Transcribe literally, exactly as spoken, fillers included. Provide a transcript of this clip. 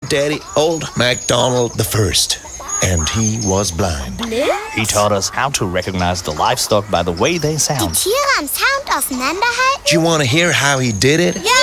Daddy, old MacDonald the First. And he was blind. Blind? He taught us how to recognize the livestock by the way they Die sound. Tiere am Sound auseinanderhalten? Do you want to hear how he did it? Ja!